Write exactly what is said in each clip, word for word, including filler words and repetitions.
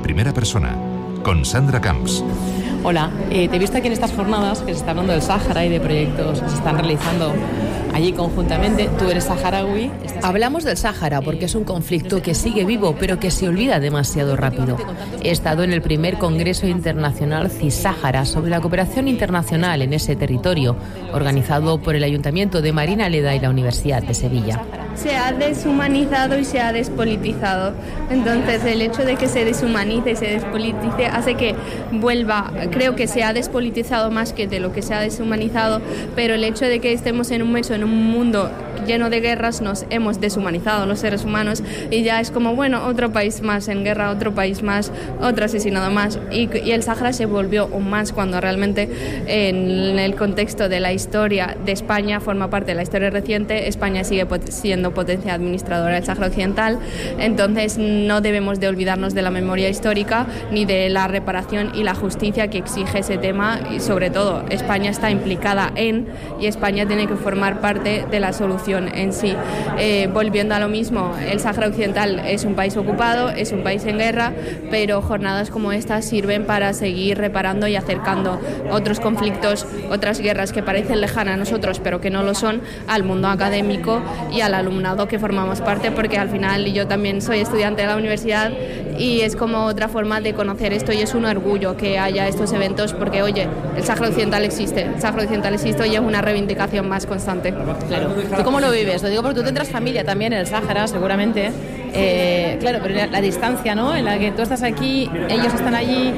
primera persona, con Sandra Camps. Hola, eh, te he visto aquí en estas jornadas que se está hablando del Sáhara y de proyectos que se están realizando allí conjuntamente. Tú eres saharaui. Hablamos del Sáhara porque es un conflicto que sigue vivo, pero que se olvida demasiado rápido. He estado en el primer Congreso Internacional CISáhara sobre la cooperación internacional en ese territorio, organizado por el Ayuntamiento de Marinaleda y la Universidad de Sevilla. Se ha deshumanizado y se ha despolitizado. Entonces, el hecho de que se deshumanice y se despolitice hace que vuelva. Creo que se ha despolitizado más que de lo que se ha deshumanizado, pero el hecho de que estemos en un mes en un mundo lleno de guerras, nos hemos deshumanizado los seres humanos y ya es como, bueno, otro país más en guerra, otro país más, otro asesinado más. Y, y el Sáhara se volvió aún más cuando realmente en el contexto de la historia de España forma parte de la historia reciente. España sigue pot- siendo potencia administradora del Sáhara Occidental, entonces no debemos de olvidarnos de la memoria histórica ni de la reparación y la justicia que exige ese tema, y sobre todo España está implicada en, y España tiene que formar parte de la solución en sí. Eh, volviendo a lo mismo, el Sáhara Occidental es un país ocupado, es un país en guerra, pero jornadas como estas sirven para seguir reparando y acercando otros conflictos, otras guerras que parecen lejanas a nosotros pero que no lo son, al mundo académico y al alumnado que formamos parte, porque al final yo también soy estudiante de la universidad y es como otra forma de conocer esto, y es un orgullo que haya estos eventos porque, oye, el Sáhara Occidental existe, el Sáhara Occidental existe y es una reivindicación más constante. Claro. ¿Tú cómo lo vives? Lo digo porque tú tendrás familia también en el Sáhara, seguramente. Eh, claro, pero la, la distancia, ¿no? En la que tú estás aquí, ellos están allí.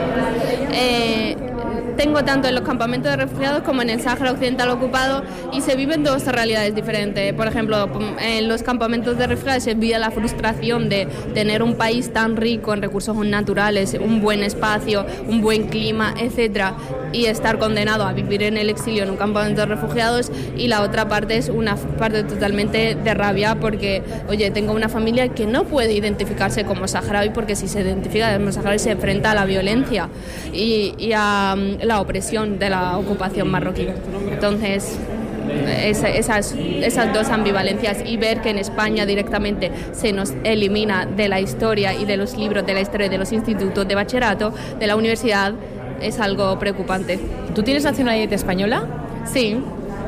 Eh, tengo tanto en los campamentos de refugiados como en el Sáhara Occidental ocupado, y se viven dos realidades diferentes. Por ejemplo, en los campamentos de refugiados se vive la frustración de tener un país tan rico en recursos naturales, un buen espacio, un buen clima, etcétera, y estar condenado a vivir en el exilio en un campamento de refugiados. Y la otra parte es una parte totalmente de rabia porque, oye, tengo una familia que no puede identificarse como saharaui, porque si se identifica como saharaui se enfrenta a la violencia y, y a la opresión de la ocupación marroquí. Entonces, esa, esas, esas dos ambivalencias, y ver que en España directamente se nos elimina de la historia y de los libros de la historia de los institutos de bachillerato, de la universidad, es algo preocupante. ¿Tú tienes nacionalidad española? Sí.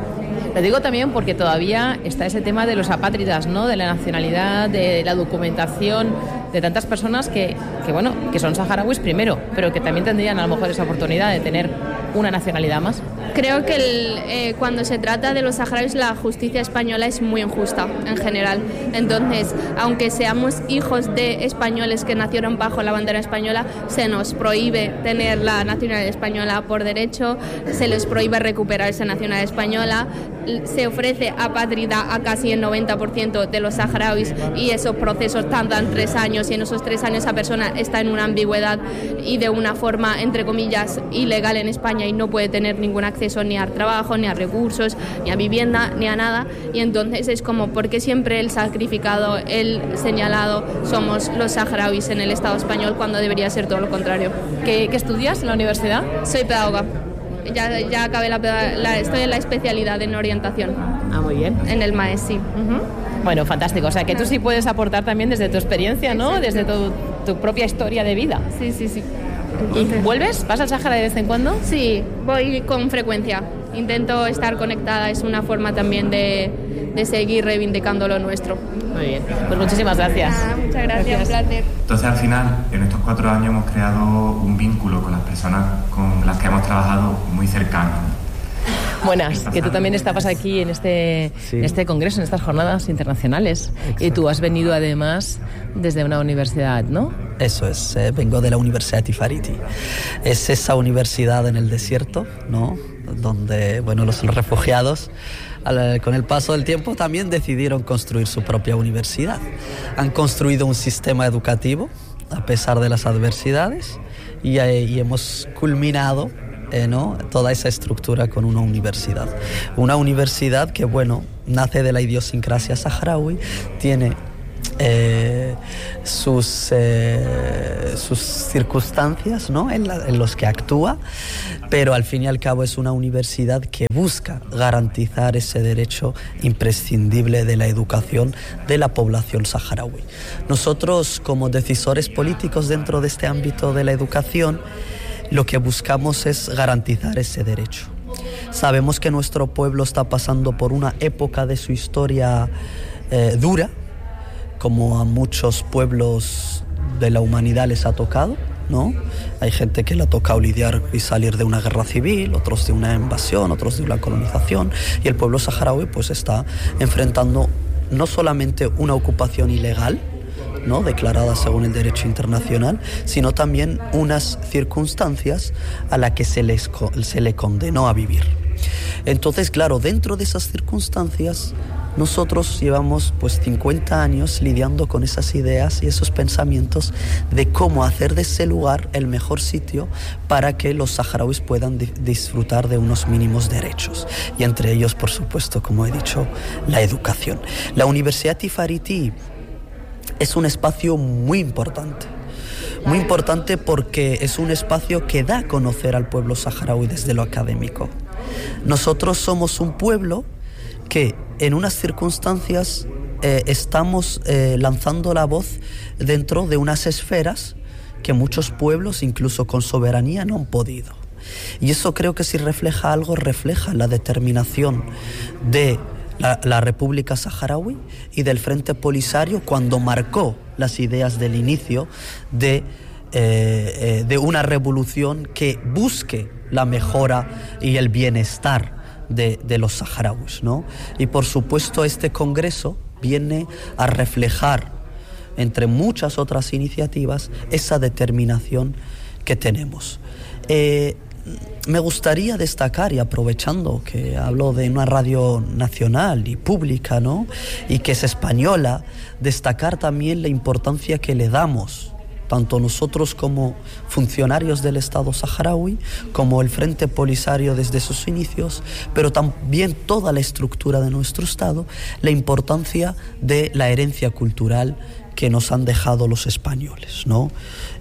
Lo digo también porque todavía está ese tema de los apátridas, ¿no? De la nacionalidad, de la documentación, de tantas personas que, que, bueno, que son saharauis primero, pero que también tendrían a lo mejor esa oportunidad de tener una nacionalidad más. Creo que el, eh, cuando se trata de los saharauis, la justicia española es muy injusta en general. Entonces, aunque seamos hijos de españoles que nacieron bajo la bandera española, se nos prohíbe tener la nacionalidad española por derecho, se les prohíbe recuperar esa nacionalidad española, se ofrece apátrida a casi el noventa por ciento de los saharauis, y esos procesos tardan tres años, y en esos tres años esa persona está en una ambigüedad y de una forma, entre comillas, ilegal en España, y no puede tener ningún acceso ni a trabajo, ni a recursos, ni a vivienda, ni a nada. Y entonces es como, ¿por qué siempre el sacrificado, el señalado somos los saharauis en el Estado español, cuando debería ser todo lo contrario? ¿Qué, qué estudias en la universidad? Soy pedagoga. Ya, ya acabé la, la estoy en la especialidad en orientación. Ah, muy bien. En el M A E S, sí. Uh-huh. Bueno, fantástico. O sea, que tú sí puedes aportar también desde tu experiencia, ¿no? Desde tu, tu propia historia de vida. Sí, sí, sí. ¿Y vuelves? ¿Vas al Sáhara de vez en cuando? Sí, voy con frecuencia. Intento estar conectada, es una forma también de, de seguir reivindicando lo nuestro. Muy bien, pues muchísimas gracias. Ah, muchas gracias, gracias, un placer. Entonces, al final, en estos cuatro años hemos creado un vínculo con las personas con las que hemos trabajado muy cercano. Buenas, que tú también estabas aquí en este, sí. en este congreso, en estas jornadas internacionales. Exacto. Y tú has venido además desde una universidad, ¿no? Eso es, eh, vengo de la Universidad Tifariti. Es esa universidad en el desierto, ¿no? Donde, bueno, los refugiados, al, con el paso del tiempo, también decidieron construir su propia universidad. Han construido un sistema educativo a pesar de las adversidades, y, eh, y hemos culminado Eh, ¿no? toda esa estructura con una universidad. Una universidad que, bueno, nace de la idiosincrasia saharaui, tiene eh, sus, eh, sus circunstancias, ¿no? en, la, en los que actúa, pero al fin y al cabo es una universidad que busca garantizar ese derecho imprescindible de la educación de la población saharaui. Nosotros, como decisores políticos dentro de este ámbito de la educación, lo que buscamos es garantizar ese derecho. Sabemos que nuestro pueblo está pasando por una época de su historia eh, dura, como a muchos pueblos de la humanidad les ha tocado, ¿no? Hay gente que le ha tocado lidiar y salir de una guerra civil, otros de una invasión, otros de una colonización, y el pueblo saharaui pues está enfrentando no solamente una ocupación ilegal, ¿no? declarada según el derecho internacional, sino también unas circunstancias a las que se, les, se le condenó a vivir. Entonces, claro, dentro de esas circunstancias, nosotros llevamos pues cincuenta años lidiando con esas ideas y esos pensamientos de cómo hacer de ese lugar el mejor sitio para que los saharauis puedan di- disfrutar de unos mínimos derechos. Y entre ellos, por supuesto, como he dicho, la educación. La Universidad Tifariti es un espacio muy importante. Muy importante porque es un espacio que da a conocer al pueblo saharaui desde lo académico. Nosotros somos un pueblo que en unas circunstancias eh, estamos eh, lanzando la voz dentro de unas esferas que muchos pueblos, incluso con soberanía, no han podido. Y eso creo que si refleja algo, refleja la determinación de la, la República Saharaui y del Frente Polisario cuando marcó las ideas del inicio de, eh, eh, de una revolución que busque la mejora y el bienestar De, de los saharauis, ¿no? Y por supuesto este congreso viene a reflejar, entre muchas otras iniciativas, esa determinación que tenemos. Eh, me gustaría destacar, y aprovechando que hablo de una radio nacional y pública, ¿no? y que es española, destacar también la importancia que le damos, tanto nosotros como funcionarios del Estado saharaui, como el Frente Polisario desde sus inicios, pero también toda la estructura de nuestro Estado, la importancia de la herencia cultural que nos han dejado los españoles, ¿no?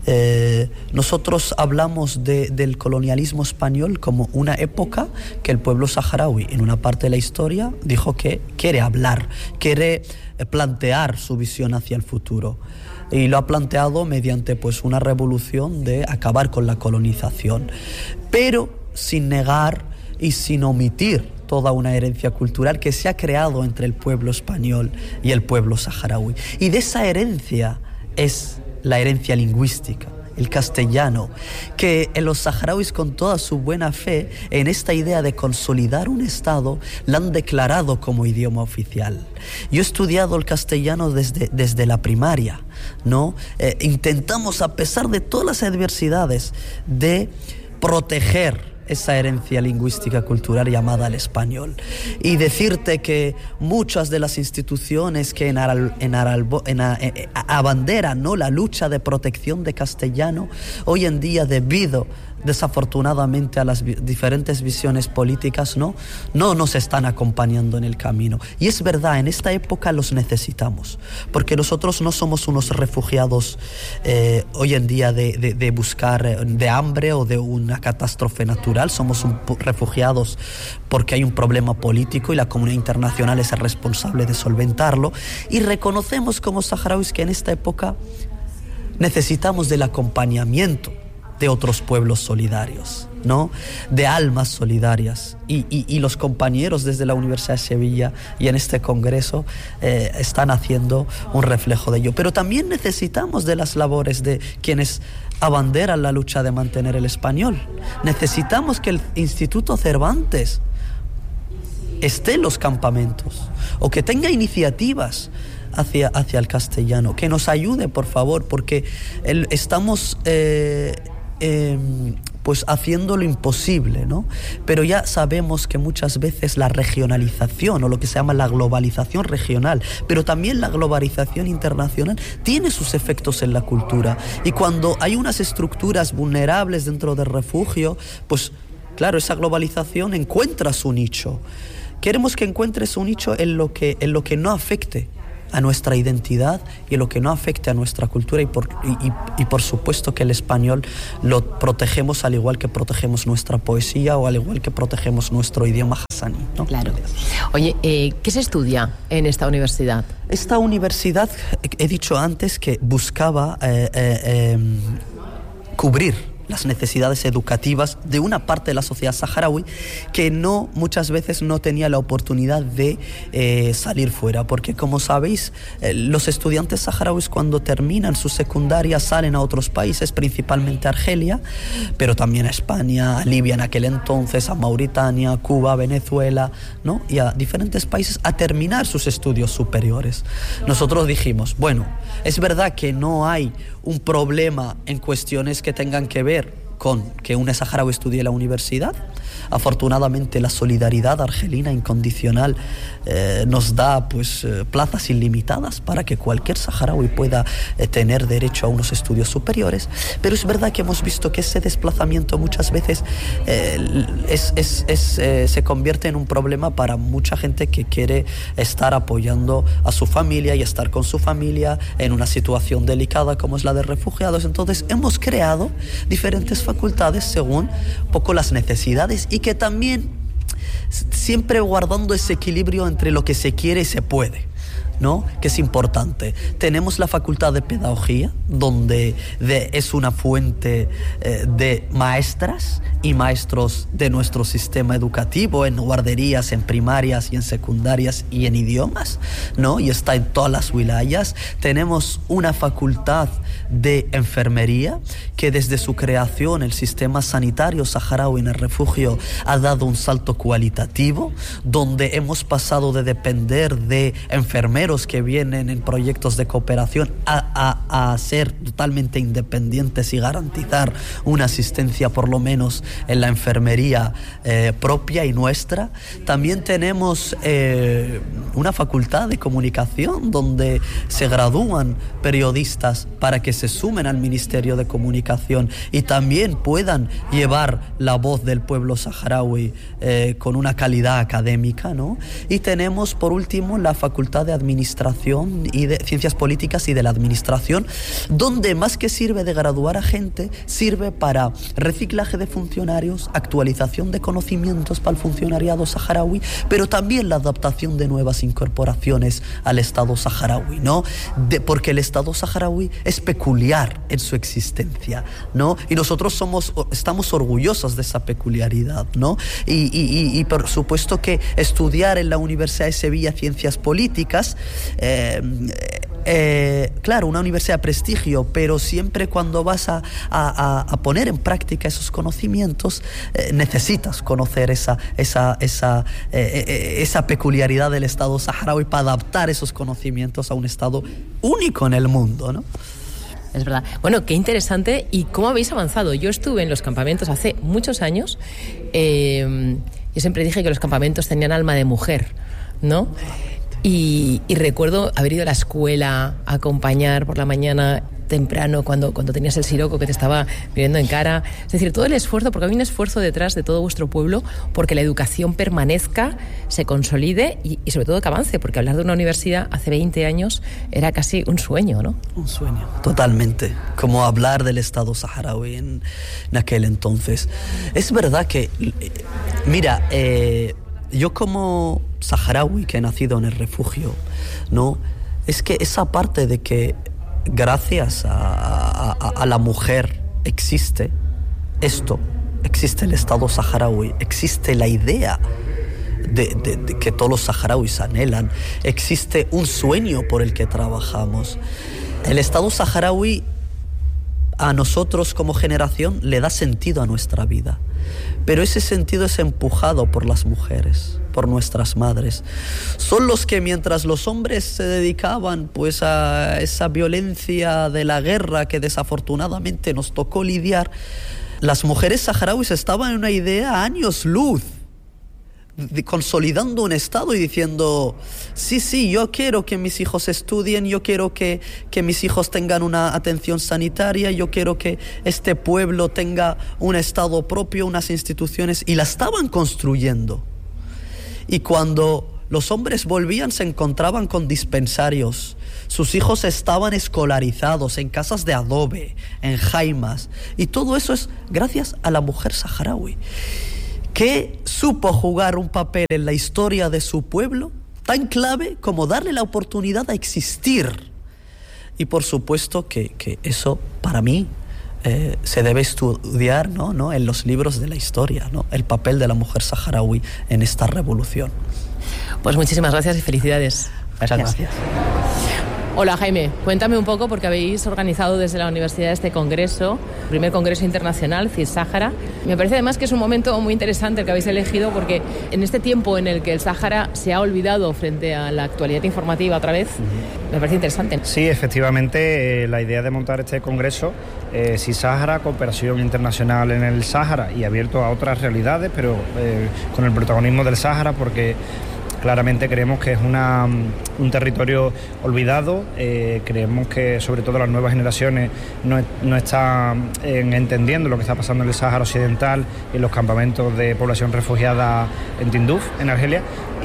Eh, nosotros hablamos de, del colonialismo español como una época que el pueblo saharaui, en una parte de la historia, dijo que quiere hablar, quiere plantear su visión hacia el futuro. Y lo ha planteado mediante pues, una revolución de acabar con la colonización, pero sin negar y sin omitir toda una herencia cultural que se ha creado entre el pueblo español y el pueblo saharaui. Y de esa herencia es la herencia lingüística, el castellano, que en los saharauis, con toda su buena fe en esta idea de consolidar un Estado, la han declarado como idioma oficial. Yo he estudiado el castellano desde, desde la primaria, ¿no? Eh, intentamos, a pesar de todas las adversidades, de proteger esa herencia lingüística cultural llamada el español. Y decirte que muchas de las instituciones que en Aral, en Aralbo, en a, en, a, abanderan, ¿no? la lucha de protección de castellano, hoy en día, debido desafortunadamente a las vi- diferentes visiones políticas, ¿no? no nos están acompañando en el camino. Y es verdad, en esta época los necesitamos, porque nosotros no somos unos refugiados eh, hoy en día de, de, de buscar de hambre o de una catástrofe natural. Somos un, refugiados porque hay un problema político y la comunidad internacional es el responsable de solventarlo, y reconocemos como saharauis que en esta época necesitamos del acompañamiento de otros pueblos solidarios, ¿no? de almas solidarias, y, y, y los compañeros desde la Universidad de Sevilla y en este congreso eh, están haciendo un reflejo de ello. Pero también necesitamos de las labores de quienes abanderan la lucha de mantener el español. Necesitamos que el Instituto Cervantes esté en los campamentos, o que tenga iniciativas hacia, hacia el castellano, que nos ayude, por favor, porque el, estamos eh, eh, pues haciendo lo imposible, ¿no? Pero ya sabemos que muchas veces la regionalización, o lo que se llama la globalización regional, pero también la globalización internacional, tiene sus efectos en la cultura. Y cuando hay unas estructuras vulnerables dentro del refugio, pues claro, esa globalización encuentra su nicho. Queremos que encuentre su nicho en lo que, en lo que no afecte a nuestra identidad y lo que no afecte a nuestra cultura, y por, y, y, y por supuesto que el español lo protegemos al igual que protegemos nuestra poesía o al igual que protegemos nuestro idioma hasaní, ¿no? Claro. Oye, eh, ¿qué se estudia en esta universidad? Esta universidad, he dicho antes que buscaba eh, eh, eh, cubrir las necesidades educativas de una parte de la sociedad saharaui que no, muchas veces no tenía la oportunidad de eh, salir fuera, porque como sabéis, eh, los estudiantes saharauis cuando terminan su secundaria salen a otros países, principalmente a Argelia, pero también a España, a Libia en aquel entonces, a Mauritania, Cuba, Venezuela, ¿no? Y a diferentes países a terminar sus estudios superiores. Nosotros dijimos, bueno, es verdad que no hay un problema en cuestiones que tengan que ver con que un saharaui estudie en la universidad. Afortunadamente la solidaridad argelina incondicional eh, nos da pues eh, plazas ilimitadas para que cualquier saharaui pueda eh, tener derecho a unos estudios superiores, pero es verdad que hemos visto que ese desplazamiento muchas veces eh, es, es, es, eh, se convierte en un problema para mucha gente que quiere estar apoyando a su familia y estar con su familia en una situación delicada como es la de refugiados. Entonces hemos creado diferentes facultades según un poco las necesidades, y que también siempre guardando ese equilibrio entre lo que se quiere y se puede, ¿no? Que es importante. Tenemos la facultad de pedagogía, donde de, es una fuente eh, de maestras y maestros de nuestro sistema educativo, en guarderías, en primarias y en secundarias y en idiomas, ¿no? Y está en todas las wilayas. Tenemos una facultad de enfermería que desde su creación el sistema sanitario saharaui en el refugio ha dado un salto cualitativo, donde hemos pasado de depender de enfermeros que vienen en proyectos de cooperación a, a, a ser totalmente independientes y garantizar una asistencia por lo menos en la enfermería eh, propia y nuestra. También tenemos eh, una facultad de comunicación donde se gradúan periodistas para que se sumen al Ministerio de Comunicación y también puedan llevar la voz del pueblo saharaui eh, con una calidad académica, ¿no? Y tenemos por último la facultad de Administración y de Ciencias Políticas y de la Administración, donde más que sirve de graduar a gente, sirve para reciclaje de funcionarios, actualización de conocimientos para el funcionariado saharaui, pero también la adaptación de nuevas incorporaciones al Estado saharaui, ¿no? De, porque el Estado saharaui es peculiar en su existencia, ¿no? Y nosotros somos, estamos orgullosos de esa peculiaridad, ¿no? Y, y, y por supuesto que estudiar en la Universidad de Sevilla Ciencias Políticas, eh, eh, claro, una universidad de prestigio, pero siempre cuando vas a, a, a poner en práctica esos conocimientos, eh, necesitas conocer esa, esa, esa, eh, eh, esa peculiaridad del Estado saharaui para adaptar esos conocimientos a un Estado único en el mundo, ¿no? Es verdad. Bueno, qué interesante. ¿Y cómo habéis avanzado? Yo estuve en los campamentos hace muchos años. Eh, yo siempre dije que los campamentos tenían alma de mujer, ¿no? Y, y recuerdo haber ido a la escuela a acompañar por la mañana temprano cuando, cuando tenías el siroco que te estaba mirando en cara. Es decir, todo el esfuerzo, porque hay un esfuerzo detrás de todo vuestro pueblo porque la educación permanezca, se consolide y, y sobre todo que avance, porque hablar de una universidad hace veinte años era casi un sueño, ¿no? Un sueño, totalmente. Como hablar del Estado saharaui en, en aquel entonces. Es verdad que, mira, eh, yo como saharaui que he nacido en el refugio, ¿no? Es que esa parte de que gracias a, a, a la mujer existe esto, existe el Estado saharaui, existe la idea de, de, de que todos los saharauis anhelan, existe un sueño por el que trabajamos. El Estado saharaui a nosotros como generación le da sentido a nuestra vida, pero ese sentido es empujado por las mujeres, por nuestras madres. Son los que mientras los hombres se dedicaban pues a esa violencia de la guerra que desafortunadamente nos tocó lidiar, las mujeres saharauis estaban en una idea a años luz, de, consolidando un Estado y diciendo, sí, sí, yo quiero que mis hijos estudien, yo quiero que, que mis hijos tengan una atención sanitaria, yo quiero que este pueblo tenga un Estado propio, unas instituciones, y la estaban construyendo. Y cuando los hombres volvían, se encontraban con dispensarios. Sus hijos estaban escolarizados en casas de adobe, en jaimas. Y todo eso es gracias a la mujer saharaui, que supo jugar un papel en la historia de su pueblo tan clave como darle la oportunidad a existir. Y por supuesto que, que eso, para mí, eh, se debe estudiar, ¿no? ¿no? en los libros de la historia, ¿no? el papel de la mujer saharaui en esta revolución. Pues muchísimas gracias y felicidades. Muchas gracias. Hola Jaime, cuéntame un poco, porque habéis organizado desde la universidad este congreso, primer congreso internacional Cis-Sáhara. Me parece además que es un momento muy interesante el que habéis elegido, porque en este tiempo en el que el Sáhara se ha olvidado frente a la actualidad informativa otra vez, uh-huh. me parece interesante. Sí, efectivamente, eh, la idea de montar este congreso, eh, Cis-Sáhara, cooperación internacional en el Sáhara y abierto a otras realidades, pero eh, con el protagonismo del Sáhara, porque claramente creemos que es una, un territorio olvidado, eh, creemos que sobre todo las nuevas generaciones no, no están eh, entendiendo lo que está pasando en el Sáhara Occidental y en los campamentos de población refugiada en Tinduf, en Argelia,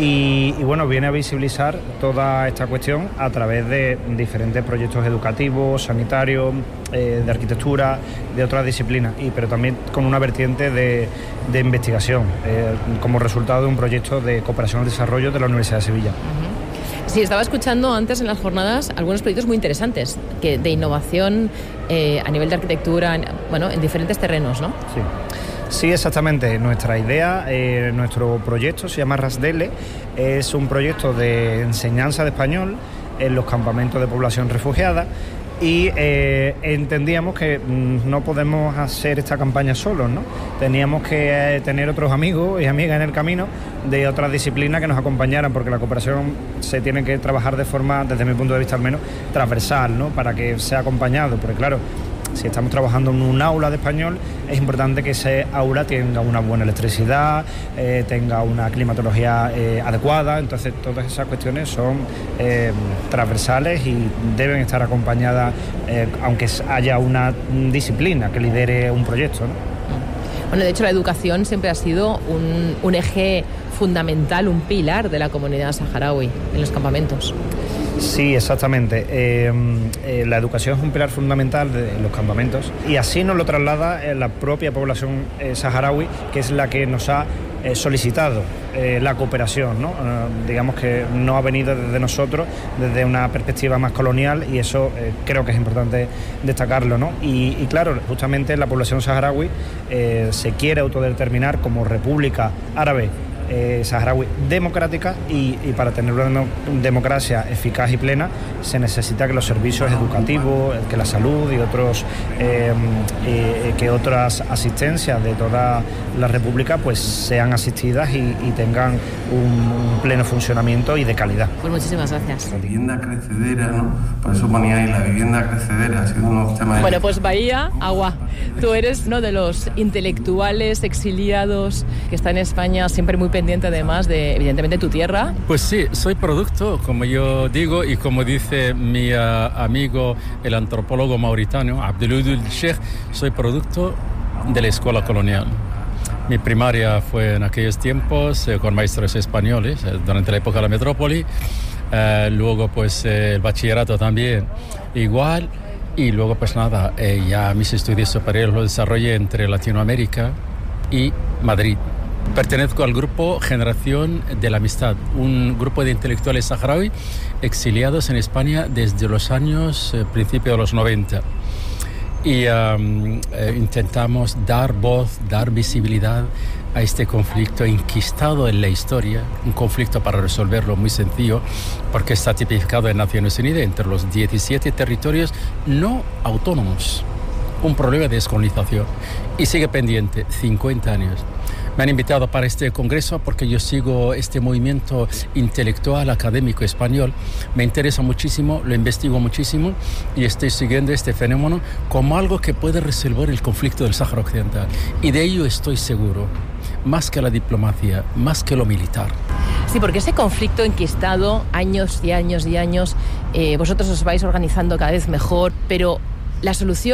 y, y bueno, viene a visibilizar toda esta cuestión a través de diferentes proyectos educativos, sanitarios, eh, de arquitectura, de otras disciplinas, y, pero también con una vertiente de, de investigación, eh, como resultado de un proyecto de cooperación al desarrollo de la Universidad de Sevilla. Uh-huh. Sí, estaba escuchando antes en las jornadas algunos proyectos muy interesantes que de innovación eh, a nivel de arquitectura, en, bueno, en diferentes terrenos, ¿no? Sí. Sí, exactamente. Nuestra idea, eh, nuestro proyecto se llama RASDELE, es un proyecto de enseñanza de español en los campamentos de población refugiada. Y eh, entendíamos que mm, no podemos hacer esta campaña solos, ¿no? Teníamos que eh, tener otros amigos y amigas en el camino de otras disciplinas que nos acompañaran, porque la cooperación se tiene que trabajar de forma, desde mi punto de vista al menos, transversal, ¿no? Para que sea acompañado, porque claro, si estamos trabajando en un aula de español, es importante que ese aula tenga una buena electricidad, eh, tenga una climatología eh, adecuada. Entonces todas esas cuestiones son eh, transversales y deben estar acompañadas, eh, aunque haya una disciplina que lidere un proyecto, ¿no? Bueno, de hecho la educación siempre ha sido un, un eje fundamental, un pilar de la comunidad saharaui en los campamentos. Sí, exactamente. Eh, eh, la educación es un pilar fundamental de los campamentos y así nos lo traslada eh, la propia población eh, saharaui, que es la que nos ha eh, solicitado eh, la cooperación, ¿no? Eh, digamos que no ha venido desde nosotros, desde una perspectiva más colonial, y eso eh, creo que es importante destacarlo, ¿no? Y, y claro, justamente la población saharaui eh, se quiere autodeterminar como república árabe Eh, saharaui democrática, y, y para tener una democracia eficaz y plena se necesita que los servicios educativos, que la salud y otros eh, eh, que otras asistencias de toda la república pues sean asistidas y, y tengan un, un pleno funcionamiento y de calidad. Pues muchísimas gracias. La vivienda crecedera, ¿no? Por eso ponía ahí la vivienda crecedera, ha sido unos temas. Bueno, pues Bahía, agua. Tú eres uno de los intelectuales exiliados que está en España, siempre muy pendiente además de, evidentemente, tu tierra. Pues sí, soy producto, como yo digo, y como dice mi uh, amigo, el antropólogo mauritano, Abdeludul Sheikh, soy producto de la escuela colonial. Mi primaria fue en aquellos tiempos eh, con maestros españoles, eh, durante la época de la metrópoli. Eh, luego, pues, eh, el bachillerato también igual. Y luego, pues nada, eh, ya mis estudios superiores los desarrollé entre Latinoamérica y Madrid. Pertenezco al grupo Generación de la Amistad, un grupo de intelectuales saharaui exiliados en España desde los años, eh, principios de los noventa. Y um, eh, intentamos dar voz, dar visibilidad a este conflicto enquistado en la historia, un conflicto para resolverlo muy sencillo, porque está tipificado en Naciones Unidas entre los diecisiete territorios no autónomos. Un problema de descolonización. Y sigue pendiente, cincuenta años. Me han invitado para este congreso porque yo sigo este movimiento intelectual, académico español. Me interesa muchísimo, lo investigo muchísimo y estoy siguiendo este fenómeno como algo que puede resolver el conflicto del Sáhara Occidental. Y de ello estoy seguro, más que la diplomacia, más que lo militar. Sí, porque ese conflicto enquistado, años y años y años, eh, vosotros os vais organizando cada vez mejor, pero la solución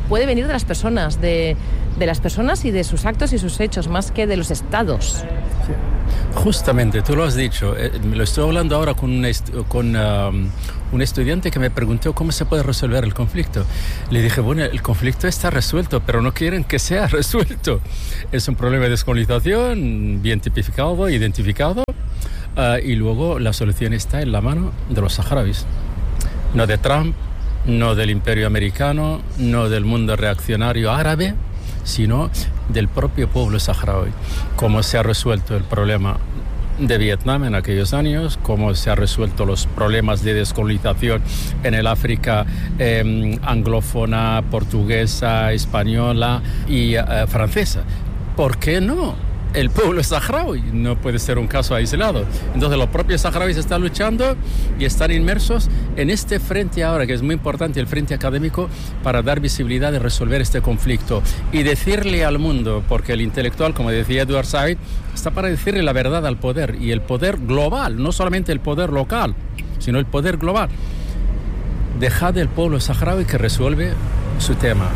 puede venir de las personas, de, de las personas y de sus actos y sus hechos, más que de los estados. Justamente, tú lo has dicho. Eh, lo estoy hablando ahora con, un, est- con um, un estudiante que me preguntó cómo se puede resolver el conflicto. Le dije, bueno, el conflicto está resuelto, pero no quieren que sea resuelto. Es un problema de descolonización, bien tipificado, identificado, uh, y luego la solución está en la mano de los saharauis. No de Trump, no del imperio americano, no del mundo reaccionario árabe, sino del propio pueblo saharaui. Cómo se ha resuelto el problema de Vietnam en aquellos años, cómo se han resuelto los problemas de descolonización en el África eh, anglófona, portuguesa, española y eh, francesa. ¿Por qué no? El pueblo saharaui no puede ser un caso aislado. Entonces los propios saharauis están luchando y están inmersos en este frente ahora, que es muy importante, el frente académico, para dar visibilidad y resolver este conflicto. Y decirle al mundo, porque el intelectual, como decía Edward Said, está para decirle la verdad al poder, y el poder global, no solamente el poder local, sino el poder global. Dejad al pueblo saharaui que resuelve su tema.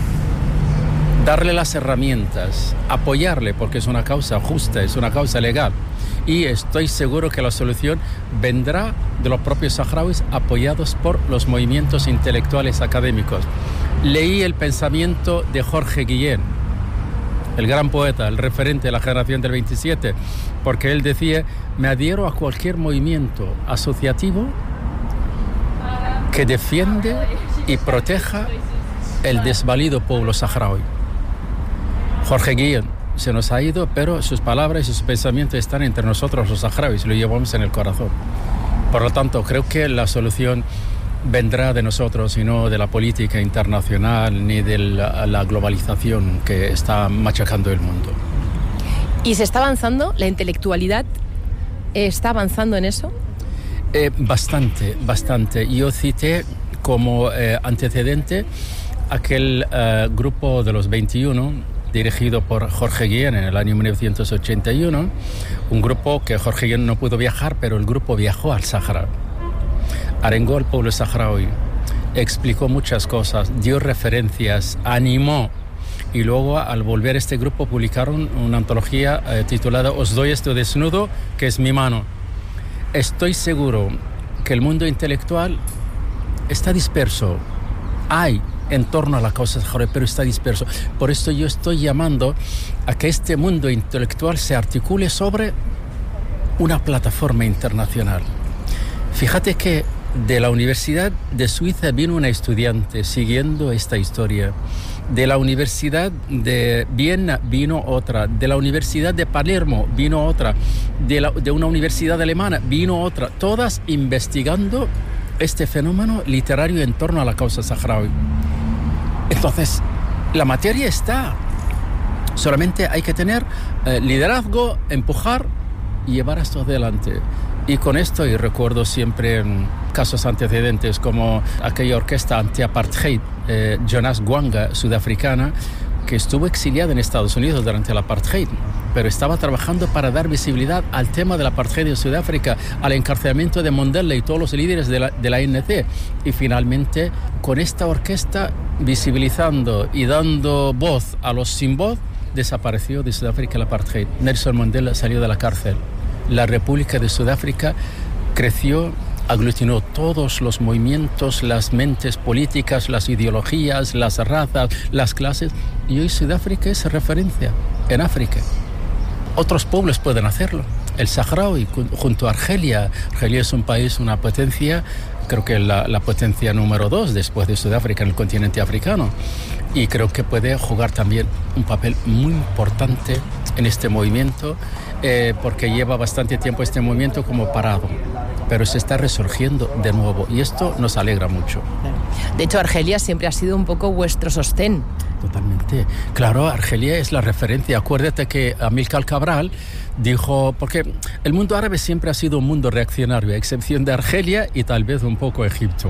Darle las herramientas, apoyarle, porque es una causa justa, es una causa legal. Y estoy seguro que la solución vendrá de los propios saharauis, apoyados por los movimientos intelectuales académicos. Leí el pensamiento de Jorge Guillén, el gran poeta, el referente de la generación del veintisiete, porque él decía, me adhiero a cualquier movimiento asociativo que defiende y proteja el desvalido pueblo saharaui. Jorge Guillén se nos ha ido, pero sus palabras y sus pensamientos están entre nosotros los saharauis, lo llevamos en el corazón. Por lo tanto, creo que la solución vendrá de nosotros y no de la política internacional ni de la, la globalización que está machacando el mundo. ¿Y se está avanzando? ¿La intelectualidad está avanzando en eso? Eh, bastante, bastante. Yo cité como eh, antecedente aquel eh, grupo de los veintiuno, dirigido por Jorge Guillén en el año mil novecientos ochenta y uno, un grupo que Jorge Guillén no pudo viajar, pero el grupo viajó al Sáhara, arengó al pueblo saharaui, explicó muchas cosas, dio referencias, animó, y luego al volver este grupo publicaron una antología eh, titulada Os doy esto desnudo, que es mi mano. Estoy seguro que el mundo intelectual está disperso, hay en torno a la causa saharaui, pero está disperso. Por esto yo estoy llamando a que este mundo intelectual se articule sobre una plataforma internacional. Fíjate que de la Universidad de Suiza vino una estudiante siguiendo esta historia. De la Universidad de Viena vino otra. De la Universidad de Palermo vino otra. De, la, de una universidad alemana vino otra. Todas investigando este fenómeno literario en torno a la causa saharaui. Entonces, la materia está. Solamente hay que tener eh, liderazgo, empujar y llevar esto adelante. Y con esto, y recuerdo siempre um, casos antecedentes como aquella orquesta anti-apartheid, eh, Jonas Gwanga, sudafricana, que estuvo exiliada en Estados Unidos durante el apartheid, pero estaba trabajando para dar visibilidad al tema del apartheid en Sudáfrica, al encarcelamiento de Mandela y todos los líderes de la, de la A N C. Y finalmente, con esta orquesta visibilizando y dando voz a los sin voz, desapareció de Sudáfrica el apartheid. Nelson Mandela salió de la cárcel. La República de Sudáfrica creció, aglutinó todos los movimientos, las mentes políticas, las ideologías, las razas, las clases, y hoy Sudáfrica es referencia en África. Otros pueblos pueden hacerlo. El saharaui junto a Argelia. Argelia es un país, una potencia, creo que la, la potencia número dos después de Sudáfrica en el continente africano. Y creo que puede jugar también un papel muy importante en este movimiento, eh, porque lleva bastante tiempo este movimiento como parado, pero se está resurgiendo de nuevo y esto nos alegra mucho. De hecho, Argelia siempre ha sido un poco vuestro sostén. Totalmente. Claro, Argelia es la referencia. Acuérdate que Amílcar Cabral dijo, porque el mundo árabe siempre ha sido un mundo reaccionario, a excepción de Argelia y tal vez un poco Egipto,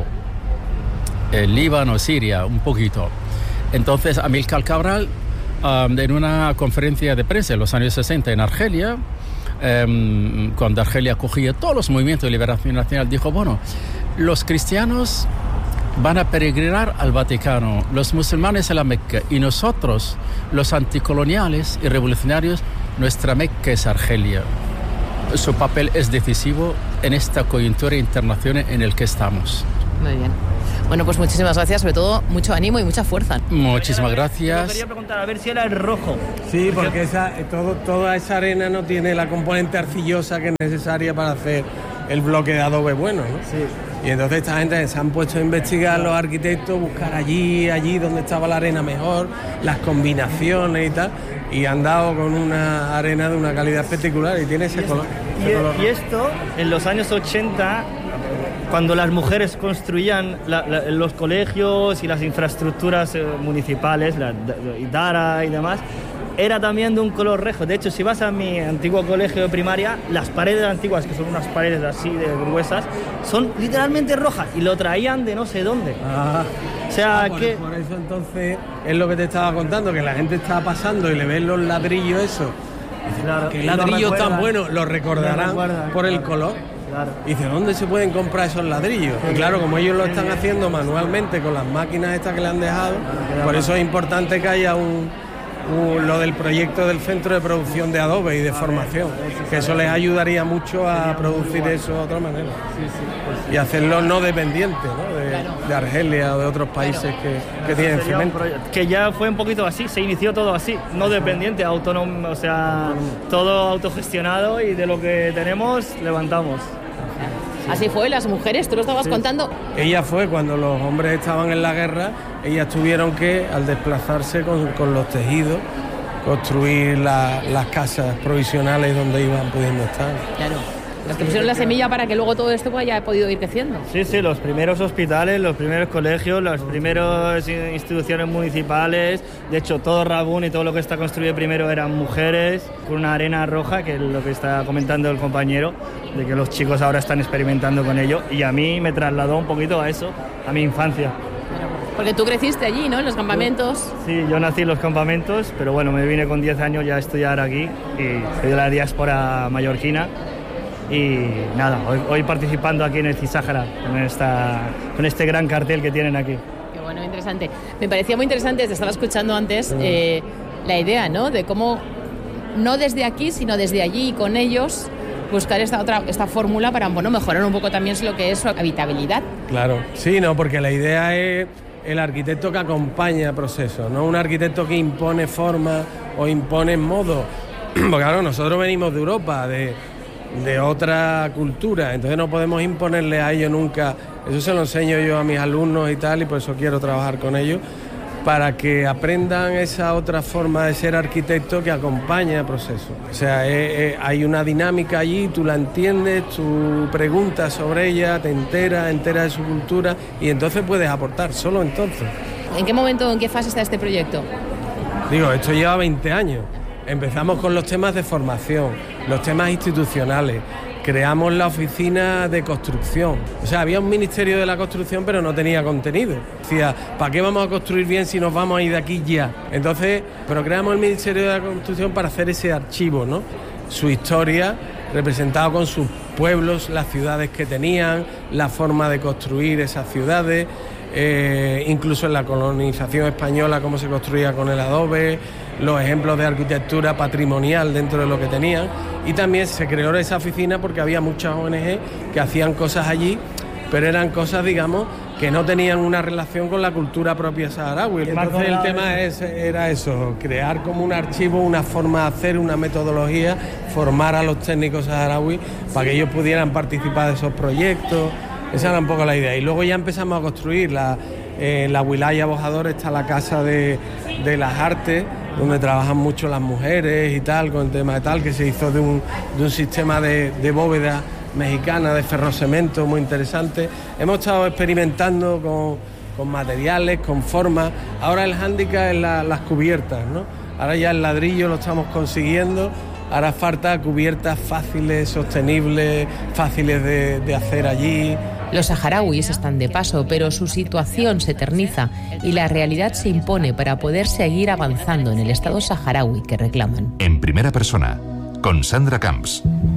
el Líbano, Siria, un poquito. Entonces, Amílcar Cabral, um, en una conferencia de prensa en los años sesenta en Argelia, um, cuando Argelia acogía todos los movimientos de liberación nacional, dijo, bueno, los cristianos van a peregrinar al Vaticano, los musulmanes a la Meca, y nosotros, los anticoloniales y revolucionarios, nuestra Meca es Argelia. Su papel es decisivo en esta coyuntura internacional en el que estamos. Muy bien. Bueno, pues muchísimas gracias, sobre todo mucho ánimo y mucha fuerza. Muchísimas gracias. Yo quería preguntar a ver si era el rojo. Sí, porque esa, todo, toda esa arena no tiene la componente arcillosa que es necesaria para hacer el bloque de adobe bueno, ¿no? Sí. Y entonces esta gente se han puesto a investigar, los arquitectos, buscar allí, allí donde estaba la arena mejor, las combinaciones y tal, y han dado con una arena de una calidad espectacular y tiene ese y color. Y, ese color. y esto, en los años ochenta, cuando las mujeres construían la, la, los colegios y las infraestructuras eh, municipales, la, la Dara y demás, era también de un color rojo. De hecho, si vas a mi antiguo colegio de primaria, las paredes antiguas, que son unas paredes así de gruesas, son literalmente rojas y lo traían de no sé dónde. Ah, o sea, ah, por, que... por eso entonces es lo que te estaba contando, que la gente está pasando y le ven los ladrillos eso. Claro, que ladrillos tan buenos, lo recordarán recuerdan, por el claro, color. Claro. Y dice, ¿dónde se pueden comprar esos ladrillos? Y claro, como ellos lo están haciendo manualmente con las máquinas estas que le han dejado, por eso es importante que haya un, un lo del proyecto del centro de producción de adobe y de formación, que eso les ayudaría mucho a producir eso de otra manera y hacerlo no dependiente, ¿no? de, de Argelia o de otros países que, que tienen cemento. Que ya fue un poquito así, se inició todo así, no dependiente, autónomo, o sea, todo autogestionado y de lo que tenemos levantamos. Así fue, las mujeres, tú lo estabas sí. contando. Ella fue cuando los hombres estaban en la guerra, ellas tuvieron que, al desplazarse con, con los tejidos, construir la, las casas provisionales donde iban pudiendo estar. Claro. Los que pusieron la semilla para que luego todo esto haya podido ir creciendo. Sí, sí, los primeros hospitales, los primeros colegios, las primeras instituciones municipales. De hecho, todo Rabún y todo lo que está construido primero eran mujeres, con una arena roja, que es lo que está comentando el compañero, de que los chicos ahora están experimentando con ello. Y a mí me trasladó un poquito a eso, a mi infancia. Porque tú creciste allí, ¿no? En los campamentos. Sí, yo nací en los campamentos, pero bueno, me vine con diez años ya a estudiar aquí y soy de la diáspora mallorquina. Y nada, hoy, hoy participando aquí en el Cisahara, con, esta, con este gran cartel que tienen aquí. Qué bueno, interesante. Me parecía muy interesante, te estaba escuchando antes, eh, la idea, ¿no? De cómo, no desde aquí, sino desde allí y con ellos, buscar esta otra esta fórmula para, bueno, mejorar un poco también lo que es su habitabilidad. Claro, sí, no, porque la idea es el arquitecto que acompaña el proceso, no un arquitecto que impone forma o impone modo. Porque claro, nosotros venimos de Europa, de... de otra cultura, entonces no podemos imponerle a ellos nunca. Eso se lo enseño yo a mis alumnos y tal, y por eso quiero trabajar con ellos, para que aprendan esa otra forma de ser arquitecto que acompaña el proceso. O sea, es, es, hay una dinámica allí, tú la entiendes, tú preguntas sobre ella, te enteras, enteras de su cultura y entonces puedes aportar, solo entonces. ¿En qué momento, en qué fase está este proyecto? Digo, esto lleva veinte años. Empezamos con los temas de formación, los temas institucionales, creamos la oficina de construcción. O sea, había un ministerio de la construcción, pero no tenía contenido. Decía, ¿para qué vamos a construir bien si nos vamos a ir de aquí ya? Entonces, pero creamos el ministerio de la construcción para hacer ese archivo, ¿no? Su historia, representado con sus pueblos, las ciudades que tenían, la forma de construir esas ciudades, eh, incluso en la colonización española, cómo se construía con el adobe, los ejemplos de arquitectura patrimonial dentro de lo que tenían, y también se creó esa oficina porque había muchas O N Ge que hacían cosas allí, pero eran cosas, digamos, que no tenían una relación con la cultura propia saharaui. Entonces el tema es, era eso, crear como un archivo, una forma de hacer, una metodología, formar a los técnicos saharauis para que ellos pudieran participar de esos proyectos. Esa era un poco la idea. Y luego ya empezamos a construir la, eh, la Wilaya Bojador, está la Casa de, de las Artes, donde trabajan mucho las mujeres y tal, con el tema de tal, que se hizo de un, de un sistema de, de bóveda mexicana, de ferrocemento, muy interesante. Hemos estado experimentando con, con materiales, con formas. Ahora el hándicap es la, las cubiertas, ¿no? Ahora ya el ladrillo lo estamos consiguiendo. Ahora falta cubiertas fáciles, sostenibles, fáciles de, de hacer allí. Los saharauis están de paso, pero su situación se eterniza y la realidad se impone para poder seguir avanzando en el Estado saharaui que reclaman. En primera persona, con Sandra Camps.